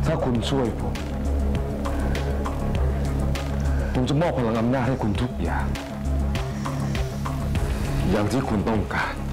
ถ้าคุณช่วยผมจะมอบพลังอำนาจให้คุณทุกอย่างที่คุณต้องการ